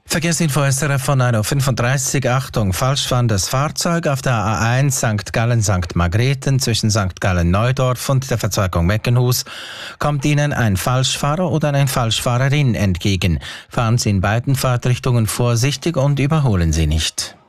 Verkehrsinfo SRF von 9.35 Uhr. Achtung, falschfahrendes Fahrzeug auf der A1 St. Gallen-St. Margrethen zwischen St. Gallen-Neudorf und der Verzweigung Meckenhus kommt Ihnen ein Falschfahrer oder eine Falschfahrerin entgegen. Fahren Sie in beiden Fahrtrichtungen vorsichtig und überholen Sie nicht.